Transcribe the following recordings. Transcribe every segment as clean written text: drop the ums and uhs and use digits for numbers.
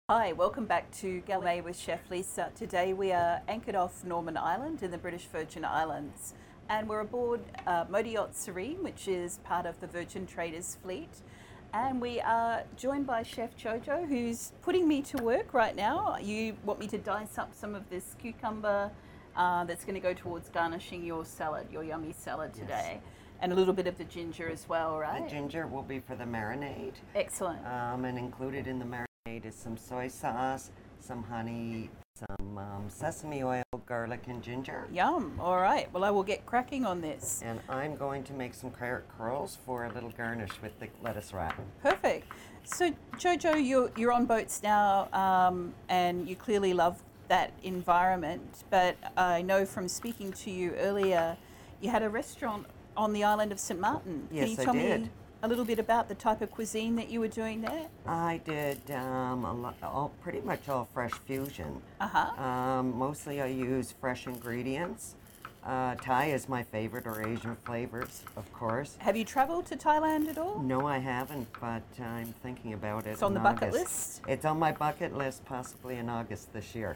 Hi, welcome back to Gourmet with Chef Lisa. Today we are anchored off Norman Island in the British Virgin Islands, and we're aboard Motor Yacht Serene, which is part of the Virgin Traders fleet. And we are joined by Chef Jojo, who's putting me to work right now. You want me to dice up some of this cucumber that's going to go towards garnishing your salad, your yummy salad today. Yes. And a little bit of the ginger as well, right? The ginger will be for the marinade. Excellent. And included in the marinade is some soy sauce, some honey, some sesame oil, garlic, and ginger. Yum. All right. Well, I will get cracking on this. And I'm going to make some carrot curls for a little garnish with the lettuce wrap. Perfect. So, Jojo, you're on boats now, and you clearly love that environment. But I know from speaking to you earlier, you had a restaurant on the island of St. Martin. Yes, Can you I tell did. me a little bit about the type of cuisine that you were doing there? I did pretty much all fresh fusion. Uh-huh. Mostly I use fresh ingredients. Thai is my favorite, or Asian flavors, of course. Have you traveled to Thailand at all? No, I haven't, but I'm thinking about it. It's on in the bucket August. list? It's on my bucket list, possibly in August this year.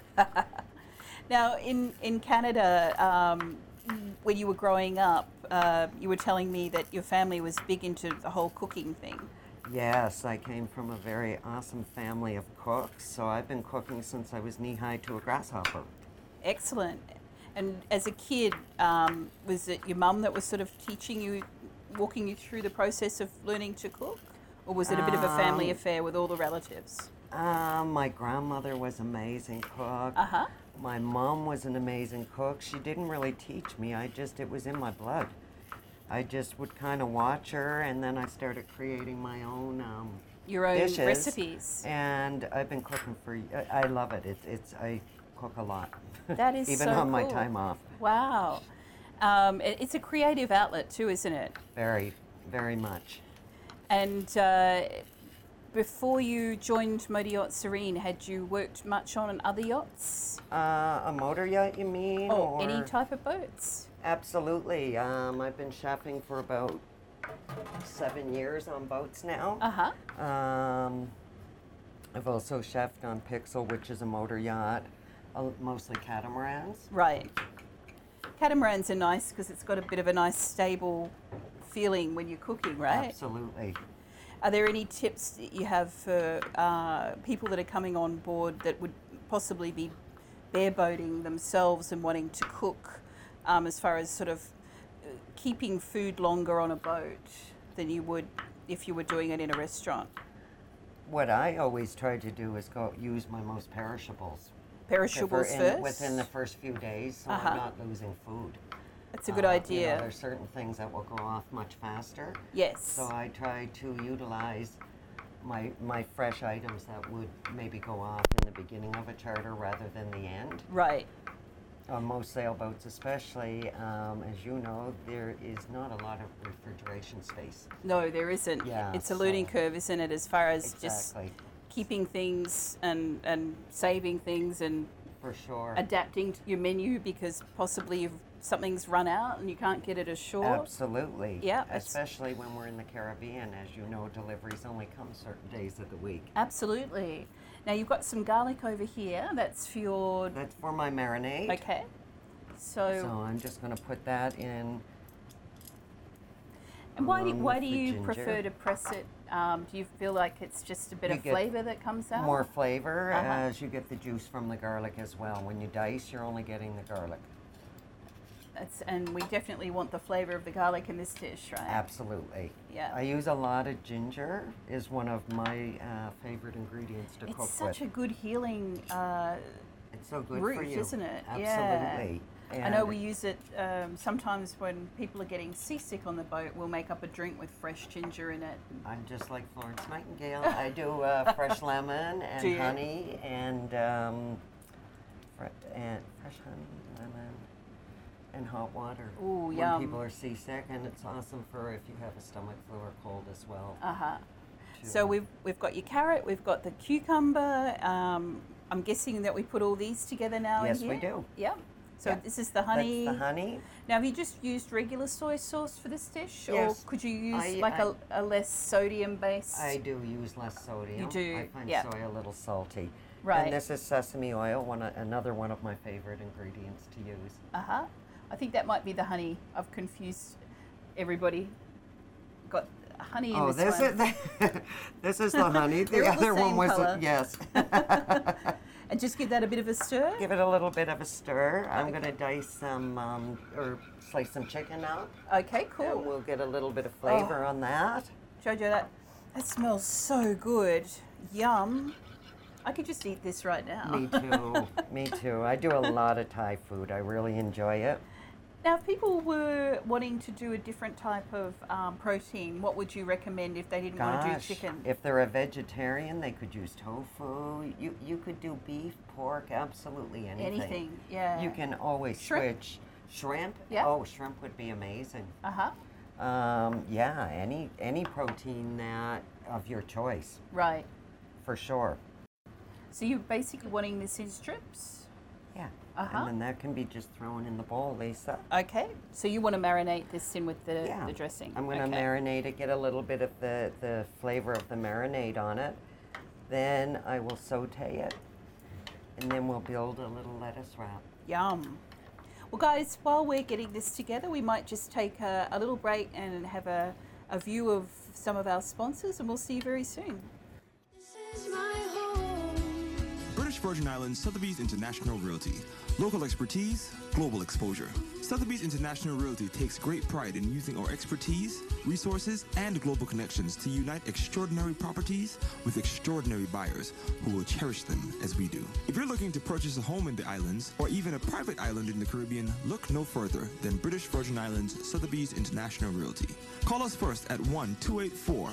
Now, in Canada, when you were growing up, you were telling me that your family was big into the whole cooking thing. Yes, I came from a very awesome family of cooks, so I've been cooking since I was knee-high to a grasshopper. Excellent. And as a kid, was it your mum that was sort of teaching you, walking you through the process of learning to cook? Or was it a bit of a family affair with all the relatives? My grandmother was an amazing cook. Uh-huh. My mom was an amazing cook. She didn't really teach me. It was in my blood. I just would kind of watch her, and then I started creating my own Your own dishes. recipes. And I've been cooking I love it. I cook a lot. That is even so on my cool. time off. Wow. It's a creative outlet too, isn't it? Very, very much. And before you joined Motor Yacht Serene, had you worked much on other yachts? A motor yacht, you mean? Or any type of boats? Absolutely. I've been chefing for about 7 years on boats now. Uh-huh. I've also chefed on Pixel, which is a motor yacht, mostly catamarans. Right. Catamarans are nice because it's got a bit of a nice stable feeling when you're cooking, right? Absolutely. Are there any tips that you have for people that are coming on board that would possibly be bareboating themselves and wanting to cook, as far as sort of keeping food longer on a boat than you would if you were doing it in a restaurant? What I always try to do is use my most perishables. Perishables first? Within the first few days, so Uh-huh. I'm not losing food. That's a good idea. There's certain things that will go off much faster. Yes. So I try to utilize my fresh items that would maybe go off in the beginning of a charter rather than the end. Right. On most sailboats especially, as you know, there is not a lot of refrigeration space. No, there isn't. Yeah, It's a learning curve, isn't it, as far as Exactly. just keeping things and saving things and For sure. adapting to your menu because possibly something's run out and you can't get it ashore. Absolutely. Yeah, Especially when we're in the Caribbean. As you know, deliveries only come certain days of the week. Absolutely. Now you've got some garlic over here. That's for your... That's for my marinade. Okay. So I'm just going to put that in. And why along do with the you ginger. prefer to press it? Do you feel like it's just a bit You of get flavour that comes out? More flavor Uh-huh. as you get the juice from the garlic as well. When you dice, you're only getting the garlic. And we definitely want the flavour of the garlic in this dish, right? Absolutely. Yeah. I use a lot of ginger. Is one of my favorite ingredients to cook It's such a good healing It's so good root, for you. isn't it? Absolutely. Yeah. I know we use it sometimes when people are getting seasick on the boat. We'll make up a drink with fresh ginger in it. I'm just like Florence Nightingale. I do fresh lemon and Do you? honey and fresh honey, lemon, and hot water. Ooh, when yum. people are seasick, and it's awesome for if you have a stomach flu or cold as well. Uh-huh. too. So we've got your carrot, we've got the cucumber. I'm guessing that we put all these together now Yes, in we here? do. Yep. So Yeah. this is the honey. That's the honey. Now, have you just used regular soy sauce for this dish, Yes. or could you use I- a less sodium base? I do use less sodium. You do, I find yeah. soy a little salty. Right. And this is sesame oil, another one of my favorite ingredients to use. I think that might be the honey. I've confused everybody. Got honey in this one. Is this is the honey. They're all the other one same was colour. yes. And just give that a bit of a stir. Give it a little bit of a stir. I'm going to dice some or slice some chicken out. Okay, And cool. we'll get a little bit of flavor on that. Jojo, that smells so good. Yum. I could just eat this right now. Me too. Me too. I do a lot of Thai food. I really enjoy it. Now, if people were wanting to do a different type of protein, what would you recommend if they didn't want to do chicken? If they're a vegetarian, they could use tofu. You could do beef, pork, absolutely anything. Anything, yeah. You can always Shrimp? switch. Shrimp? Yeah. Oh, shrimp would be amazing. Uh-huh. Yeah, any protein that of your choice, Right. for sure. So you're basically wanting this in strips? Yeah. Uh-huh. And then that can be just thrown in the bowl, Lisa. Okay. So you want to marinate this in with the Yeah. dressing? I'm going to Okay. marinate it, get a little bit of the flavor of the marinade on it. Then I will saute it, and then we'll build a little lettuce wrap. Yum. Well, guys, while we're getting this together, we might just take a little break and have a view of some of our sponsors, and we'll see you very soon. This is my home. British Virgin Islands Sotheby's International Realty. Local expertise, global exposure. Sotheby's International Realty takes great pride in using our expertise, resources, and global connections to unite extraordinary properties with extraordinary buyers who will cherish them as we do. If you're looking to purchase a home in the islands or even a private island in the Caribbean, look no further than British Virgin Islands Sotheby's International Realty. Call us first at 1-284